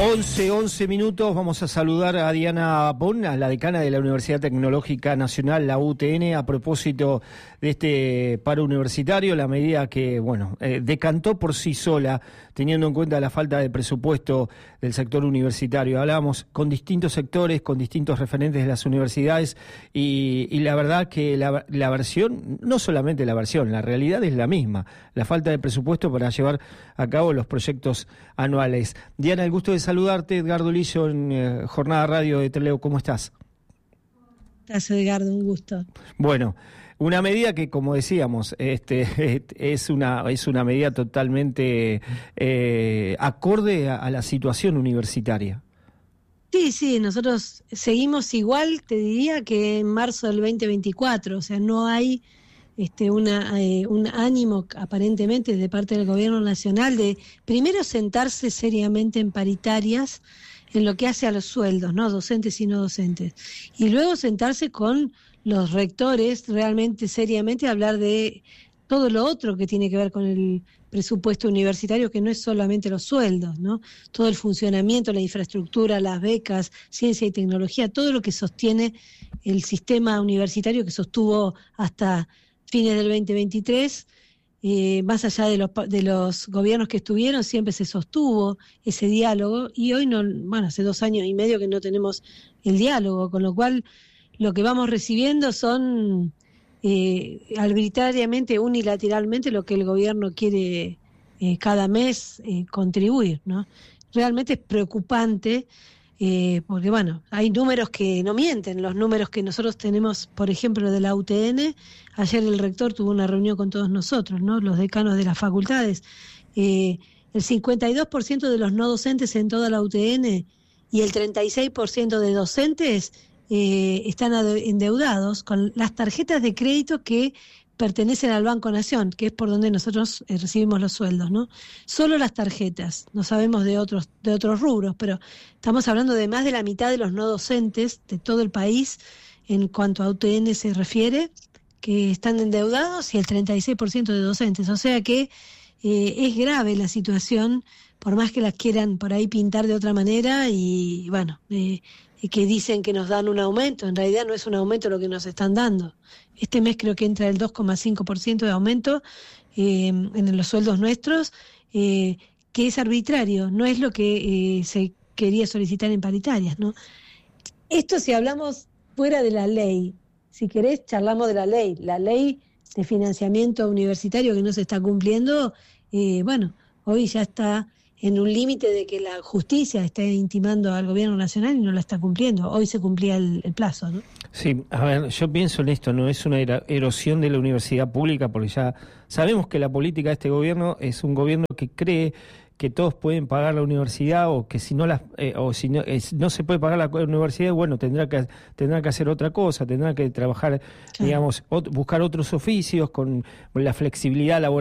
11 minutos, vamos a saludar a Diana Pon, a la decana de la Universidad Tecnológica Nacional, la UTN, a propósito de este paro universitario, la medida que, decantó por sí sola, teniendo en cuenta la falta de presupuesto del sector universitario. Hablábamos con distintos sectores, con distintos referentes de las universidades, y la verdad que la versión, no solamente la versión, la realidad es la misma, la falta de presupuesto para llevar a cabo los proyectos anuales. Diana, el gusto de saludarte. Edgardo Lillo en Jornada Radio de Trelew. ¿Cómo estás? Gracias, Edgardo, un gusto. Bueno, una medida que, como decíamos, es una medida totalmente acorde a la situación universitaria. Sí, nosotros seguimos igual, te diría, que en marzo del 2024, o sea, no hay un ánimo aparentemente de parte del gobierno nacional de primero sentarse seriamente en paritarias en lo que hace a los sueldos, ¿no? Docentes y no docentes, y luego sentarse con los rectores realmente seriamente a hablar de todo lo otro que tiene que ver con el presupuesto universitario, que no es solamente los sueldos, ¿no? Todo el funcionamiento, la infraestructura, las becas, ciencia y tecnología, todo lo que sostiene el sistema universitario que sostuvo hasta fines del 2023, más allá de los gobiernos que estuvieron, siempre se sostuvo ese diálogo, y hoy hace 2 años y medio que no tenemos el diálogo, con lo cual lo que vamos recibiendo son arbitrariamente, unilateralmente, lo que el gobierno quiere cada mes contribuir, ¿no? Realmente es preocupante. Porque hay números que no mienten, los números que nosotros tenemos, por ejemplo, de la UTN. Ayer el rector tuvo una reunión con todos nosotros, ¿no? Los decanos de las facultades. El 52% de los no docentes en toda la UTN y el 36% de docentes están endeudados con las tarjetas de crédito que pertenecen al Banco Nación, que es por donde nosotros recibimos los sueldos, ¿no? Solo las tarjetas, no sabemos de otros rubros, pero estamos hablando de más de la mitad de los no docentes de todo el país, en cuanto a UTN se refiere, que están endeudados, y el 36% de docentes, o sea que es grave la situación, por más que las quieran por ahí pintar de otra manera, y que dicen que nos dan un aumento. En realidad no es un aumento lo que nos están dando. Este mes creo que entra el 2,5% de aumento en los sueldos nuestros, que es arbitrario, no es lo que se quería solicitar en paritarias, ¿no? Esto si hablamos fuera de la ley. Si querés, charlamos de la ley de financiamiento universitario que no se está cumpliendo. Hoy ya está en un límite de que la justicia está intimando al gobierno nacional y no la está cumpliendo. Hoy se cumplía el plazo, ¿no? Sí, a ver, yo pienso en esto, no es una erosión de la universidad pública, porque ya sabemos que la política de este gobierno es un gobierno que cree que todos pueden pagar la universidad, o que si no no se puede pagar la universidad, tendrá que hacer otra cosa, tendrá que trabajar, claro, buscar otros oficios con la flexibilidad laboral